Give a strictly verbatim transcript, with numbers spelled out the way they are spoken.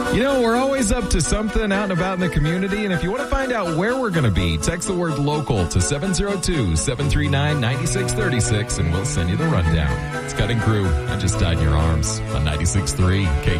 You know, we're always up to something out and about in the community, and if you want to find out where we're going to be, text the word local to seven zero two, seven three nine, nine six three six, and we'll send you the rundown. It's Cutting Crew. I just died in your arms on ninety-six point three K